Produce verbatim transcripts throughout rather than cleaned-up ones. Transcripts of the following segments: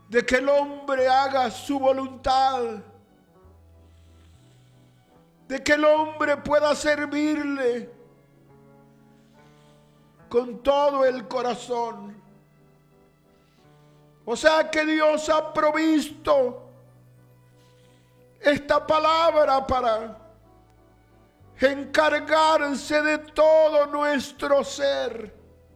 de que el hombre haga su voluntad, de que el hombre pueda servirle con todo el corazón. O sea que Dios ha provisto esta palabra para encargarse de todo nuestro ser.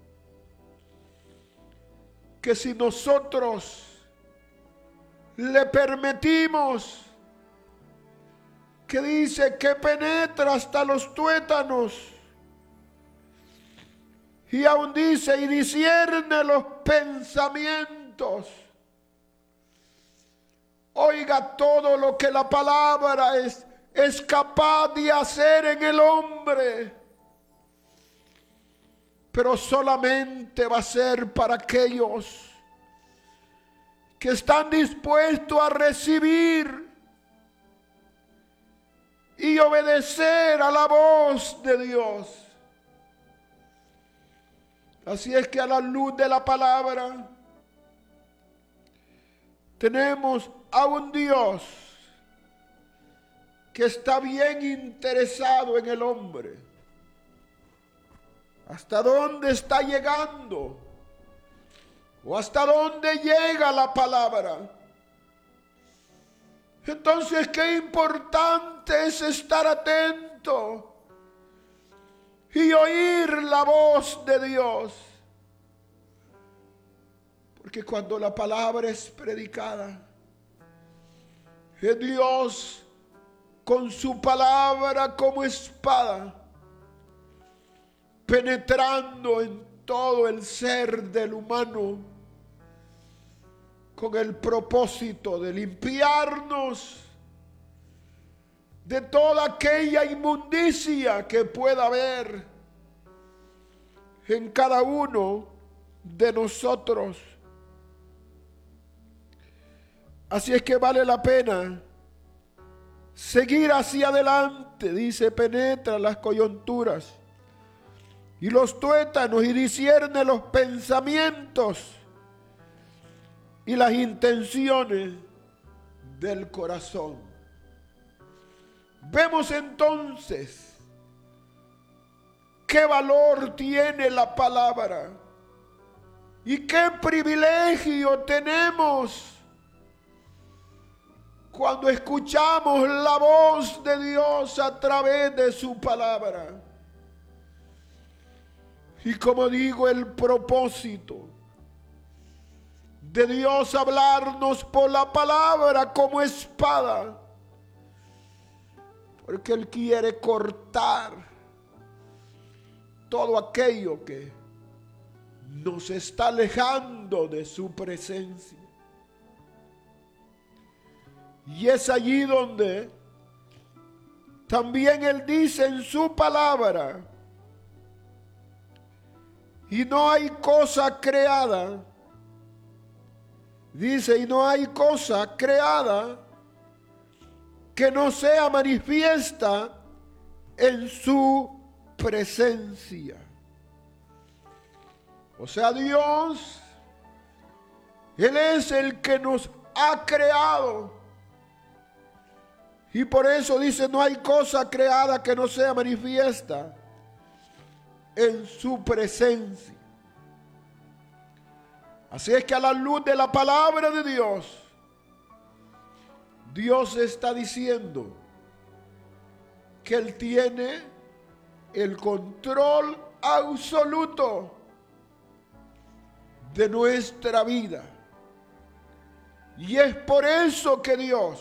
Que si nosotros le permitimos, que dice que penetra hasta los tuétanos, y aún dice y discierne los pensamientos. Oiga todo lo que la palabra es, es capaz de hacer en el hombre. Pero solamente va a ser para aquellos que están dispuestos a recibir y obedecer a la voz de Dios. Así es que a la luz de la palabra tenemos a un Dios que está bien interesado en el hombre. ¿Hasta dónde está llegando? ¿O hasta dónde llega la palabra? Entonces, qué importante es estar atento y oír la voz de Dios. Porque cuando la palabra es predicada, es Dios con su palabra como espada, penetrando en todo el ser del humano, con el propósito de limpiarnos de toda aquella inmundicia que pueda haber en cada uno de nosotros. Así es que vale la pena seguir hacia adelante. Dice, penetra las coyunturas y los tuétanos y discierne los pensamientos y las intenciones del corazón. Vemos entonces qué valor tiene la palabra y qué privilegio tenemos cuando escuchamos la voz de Dios a través de su palabra. Y como digo, el propósito de Dios hablarnos por la palabra como espada, porque Él quiere cortar todo aquello que nos está alejando de su presencia. Y es allí donde también Él dice en su palabra, y no hay cosa creada, dice, y no hay cosa creada que no sea manifiesta en su presencia. O sea, Dios, Él es el que nos ha creado. Y por eso dice, no hay cosa creada que no sea manifiesta en su presencia. Así es que a la luz de la palabra de Dios, Dios está diciendo que Él tiene el control absoluto de nuestra vida. Y es por eso que Dios,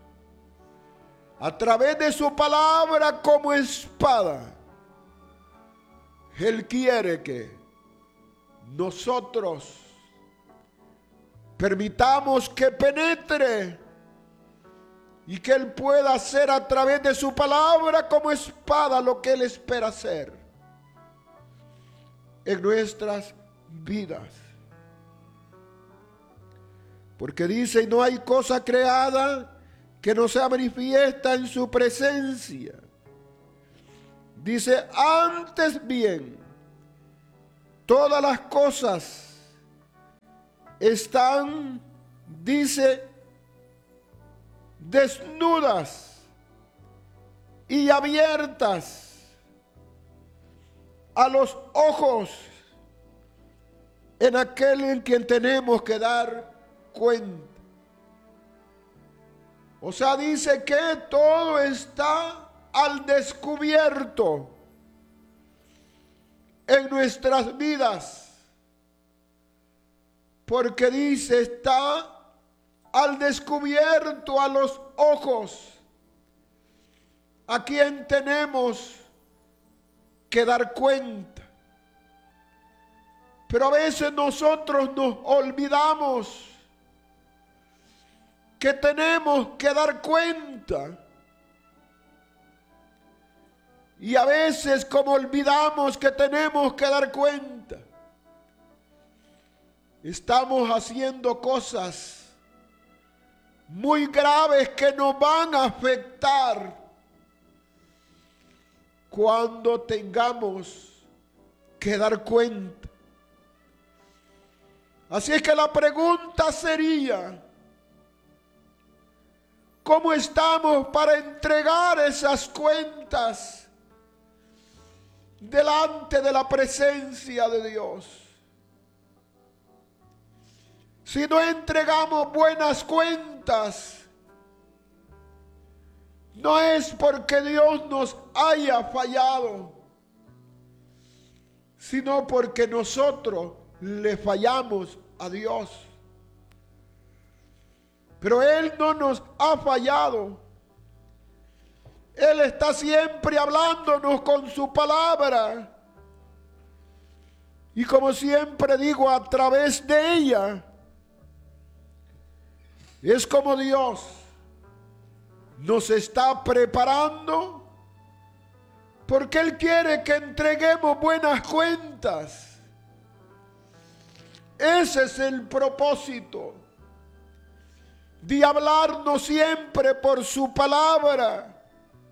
a través de su palabra como espada, Él quiere que nosotros permitamos que penetre y que Él pueda hacer a través de su palabra como espada lo que Él espera hacer en nuestras vidas. Porque dice, y no hay cosa creada que no sea manifiesta en su presencia. Dice, antes bien, todas las cosas están dice, desnudas y abiertas a los ojos en aquel en quien tenemos que dar cuenta. O sea, dice que todo está al descubierto en nuestras vidas, porque dice, está al descubierto a los ojos a quien tenemos que dar cuenta. Pero a veces nosotros nos olvidamos que tenemos que dar cuenta. Y a veces, como olvidamos que tenemos que dar cuenta, estamos haciendo cosas muy graves que nos van a afectar cuando tengamos que dar cuenta. Así es que la pregunta sería, ¿cómo estamos para entregar esas cuentas delante de la presencia de Dios? Si no entregamos buenas cuentas, no es porque Dios nos haya fallado, sino porque nosotros le fallamos a Dios. Pero Él no nos ha fallado. Él está siempre hablándonos con su palabra. Y como siempre digo, a través de ella, es como Dios nos está preparando, porque Él quiere que entreguemos buenas cuentas. Ese es el propósito de hablarnos siempre por su palabra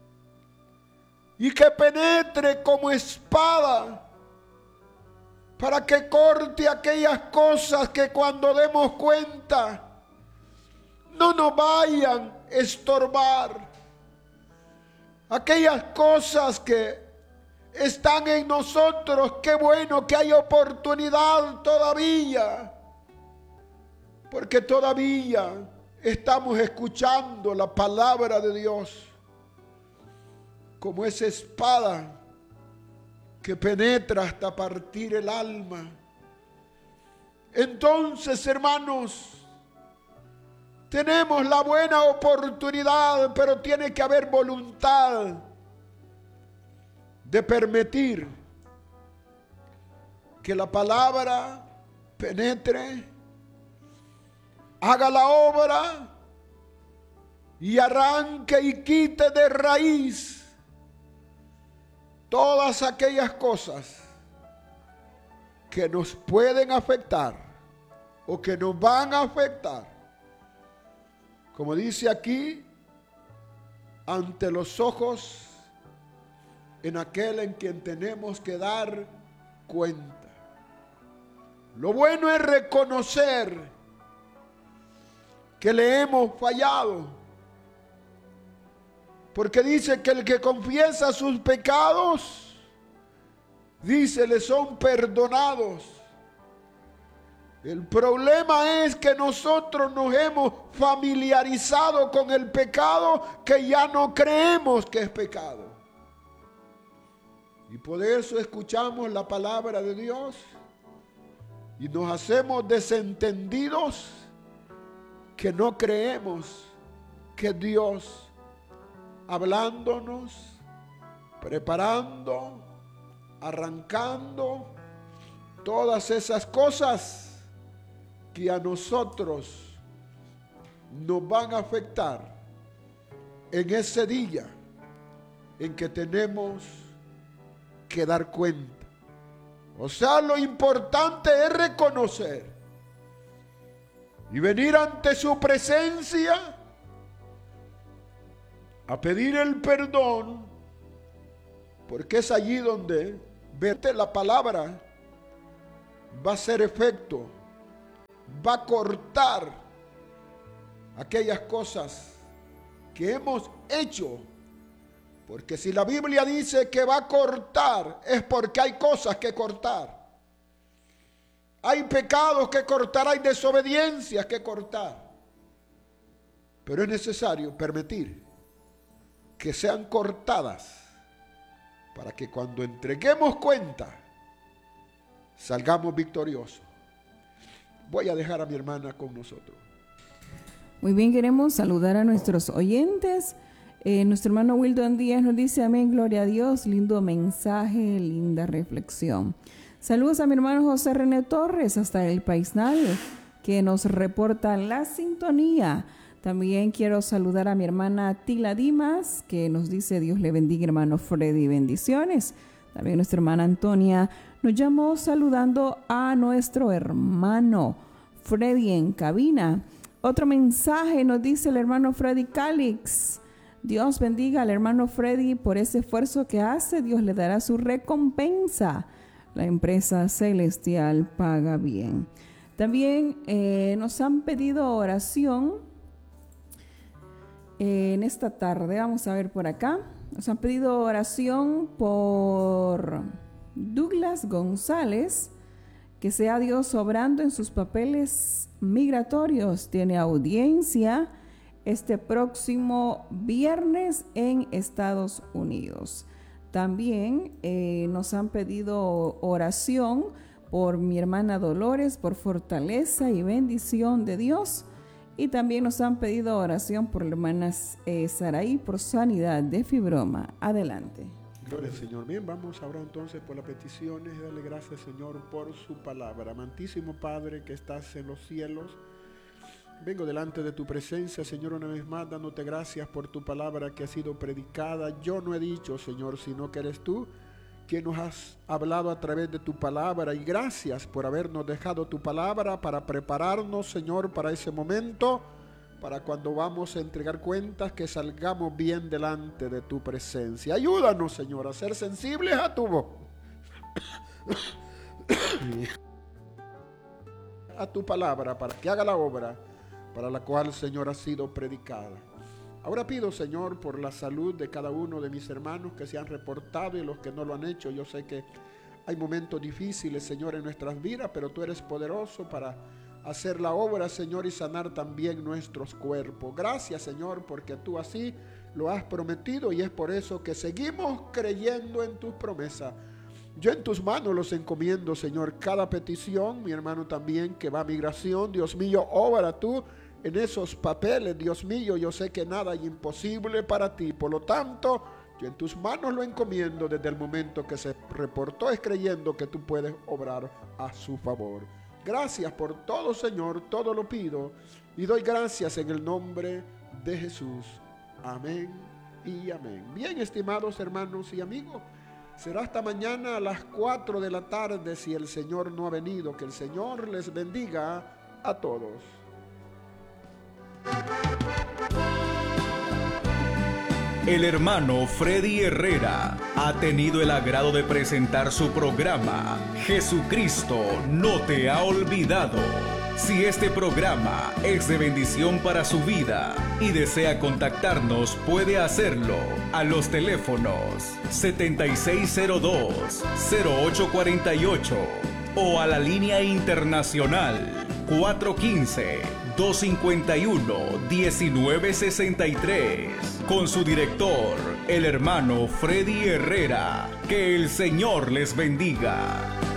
y que penetre como espada para que corte aquellas cosas que cuando demos cuenta no nos vayan a estorbar. Aquellas cosas que están en nosotros, qué bueno que hay oportunidad todavía, porque todavía estamos escuchando la palabra de Dios como esa espada que penetra hasta partir el alma. Entonces, hermanos, tenemos la buena oportunidad, pero tiene que haber voluntad de permitir que la palabra penetre, haga la obra y arranque y quite de raíz todas aquellas cosas que nos pueden afectar o que nos van a afectar. Como dice aquí, ante los ojos en aquel en quien tenemos que dar cuenta. Lo bueno es reconocer que le hemos fallado, porque dice que el que confiesa sus pecados, dice, le son perdonados. El problema es que nosotros nos hemos familiarizado con el pecado, que ya no creemos que es pecado. Y por eso escuchamos la palabra de Dios y nos hacemos desentendidos, que no creemos que Dios hablándonos, preparando, arrancando todas esas cosas que a nosotros nos van a afectar en ese día en que tenemos que dar cuenta. O sea, lo importante es reconocer y venir ante su presencia a pedir el perdón, porque es allí donde verte la palabra va a hacer efecto, va a cortar aquellas cosas que hemos hecho. Porque si la Biblia dice que va a cortar, es porque hay cosas que cortar. Hay pecados que cortar, hay desobediencias que cortar. Pero es necesario permitir que sean cortadas para que cuando entreguemos cuenta, salgamos victoriosos. Voy a dejar a mi hermana con nosotros. Muy bien, queremos saludar a nuestros oyentes. Eh, nuestro hermano Wildon Díaz nos dice: amén, gloria a Dios, lindo mensaje, linda reflexión. Saludos a mi hermano José René Torres hasta el Paisnal, que nos reporta la sintonía. También quiero saludar a mi hermana Tila Dimas, que nos dice: Dios le bendiga, hermano Freddy, bendiciones. También nuestra hermana Antonia nos llamó saludando a nuestro hermano Freddy en cabina. Otro mensaje nos dice el hermano Freddy Calix: Dios bendiga al hermano Freddy por ese esfuerzo que hace, Dios le dará su recompensa. La empresa celestial paga bien. También eh, nos han pedido oración eh, en esta tarde. Vamos a ver por acá. Nos han pedido oración por Douglas González, que sea Dios obrando en sus papeles migratorios. Tiene audiencia este próximo viernes en Estados Unidos. También eh, nos han pedido oración por mi hermana Dolores, por fortaleza y bendición de Dios. Y también nos han pedido oración por la hermana eh, Saraí, por sanidad de fibroma. Adelante. Gloria al Señor. Bien, vamos ahora entonces por las peticiones y darle gracias, Señor, por su palabra. Amantísimo Padre que estás en los cielos, vengo delante de tu presencia, Señor, una vez más, dándote gracias por tu palabra que ha sido predicada. Yo no he dicho, Señor, sino que eres tú quien nos has hablado a través de tu palabra. Y gracias por habernos dejado tu palabra para prepararnos, Señor, para ese momento, para cuando vamos a entregar cuentas, que salgamos bien delante de tu presencia. Ayúdanos, Señor, a ser sensibles a tu voz, a tu palabra, para que haga la obra para la cual, Señor, ha sido predicada. Ahora pido, Señor, por la salud de cada uno de mis hermanos que se han reportado y los que no lo han hecho. Yo sé que hay momentos difíciles, Señor, en nuestras vidas, pero tú eres poderoso para hacer la obra, Señor, y sanar también nuestros cuerpos. Gracias, Señor, porque tú así lo has prometido y es por eso que seguimos creyendo en tus promesas. Yo en tus manos los encomiendo, Señor, cada petición, mi hermano también que va a migración. Dios mío, obra tú en esos papeles, Dios mío, yo sé que nada es imposible para ti, por lo tanto, yo en tus manos lo encomiendo desde el momento que se reportó, es creyendo que tú puedes obrar a su favor. Gracias por todo, Señor, todo lo pido y doy gracias en el nombre de Jesús. Amén y amén. Bien, estimados hermanos y amigos, será hasta mañana a las cuatro de la tarde si el Señor no ha venido. Que el Señor les bendiga a todos. El hermano Freddy Herrera ha tenido el agrado de presentar su programa Jesucristo no te ha olvidado. Si este programa es de bendición para su vida y desea contactarnos, puede hacerlo a los teléfonos setenta y seis cero dos, cero ocho cuarenta y ocho o a la línea internacional cuatro uno cinco, dos cinco uno, uno nueve seis tres con su director, el hermano Freddy Herrera. Que el Señor les bendiga.